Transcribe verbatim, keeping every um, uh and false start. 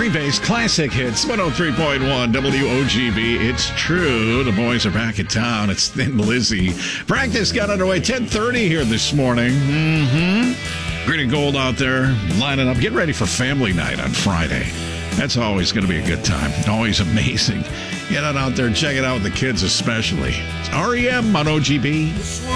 Country-based classic hits, one oh three point one W O G B. It's true. The boys are back in town. It's Thin Lizzy. Practice got underway ten thirty here this morning. Mm-hmm. Green and gold out there, lining up. Get ready for family night on Friday. That's always going to be a good time. Always amazing. Get on out there and check it out with the kids especially. It's R E M on O G B.